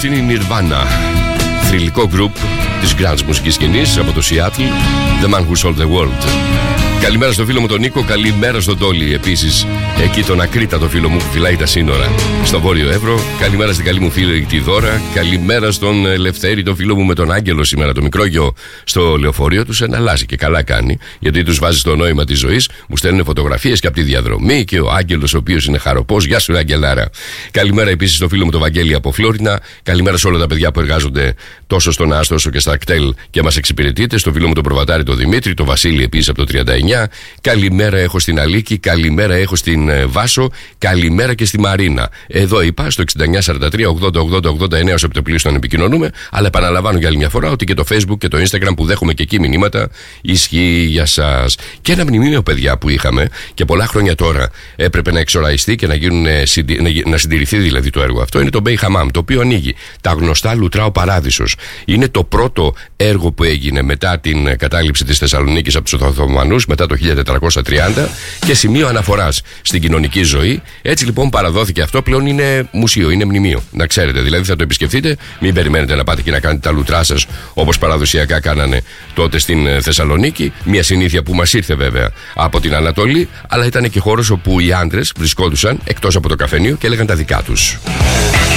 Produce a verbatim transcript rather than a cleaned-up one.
Αυτή είναι η Nirvana, θρυλικό γκρουπ της grunge μουσικής σκηνής από το Seattle, The Man Who Sold the World. Καλημέρα στο φίλο μου τον Νίκο, καλημέρα στον Τόλι επίσης, εκεί τον ακρίτατο φίλο μου που φυλάει τα σύνορα στο Βόρειο Εύρο. Καλημέρα στην καλή μου φίλη τη Δώρα. Καλημέρα στον Ελευθέρη, τον φίλο μου με τον Άγγελο σήμερα, το μικρό γιο στο λεωφορείο του. Εναλλάσσει και καλά κάνει, γιατί τους βάζει στο νόημα της ζωής. Μου στέλνουν φωτογραφίες και από τη διαδρομή και ο Άγγελος, ο οποίος είναι χαροπός. Γεια σου, Αγγελάρα. Καλημέρα επίσης στο φίλο μου τον Βαγγέλη από Φλόρινα. Καλημέρα σε όλα τα παιδιά που εργάζονται τόσο στον Άστο όσο και στα κτέλ και μας εξυπηρετείτε. Στο φίλο μου τον Προβατάρη τον Δημήτρη, τον Βασίλη επίσης από το τριάντα εννιά. Καλημέρα έχω στην Αλίκη, καλημέρα έχω στην ε, Βάσο, καλημέρα και στη Μαρίνα. Εδώ είπα στο εξήντα εννιά σαράντα τρία ογδόντα ογδόντα ογδόντα εννέα ως επιτοπλίστων επικοινωνούμε, αλλά επαναλαμβάνω για άλλη μια φορά ότι και το Facebook και το Instagram που δέχομαι και εκεί μηνύματα ισχύει για σας. Και ένα μνημείο, παιδιά, που είχαμε και πολλά χρόνια τώρα έπρεπε να εξοραϊστεί και να, γίνουν, να συντηρηθεί δηλαδή το έργο αυτό, είναι το Μπέι Χαμάμ, το οποίο ανοίγει τα γνωστά Λουτρά ο Παράδεισος. Είναι το πρώτο έργο που έγινε μετά την κατάληψη της Θεσσαλονίκης από τους Οθωμανούς μετά το χίλια τετρακόσια τριάντα και σημείο αναφοράς στην κοινωνική ζωή. Έτσι λοιπόν παραδόθηκε αυτό, πλέον είναι μουσείο, είναι μνημείο. Να ξέρετε, δηλαδή θα το επισκεφτείτε, μην περιμένετε να πάτε και να κάνετε τα λουτρά σας όπως παραδοσιακά κάνανε τότε στην Θεσσαλονίκη. Μια συνήθεια που μας ήρθε βέβαια από την Ανατολή, αλλά ήταν και χώρος όπου οι άντρες βρισκόντουσαν εκτός από το καφενείο και έλεγαν τα δικά τους.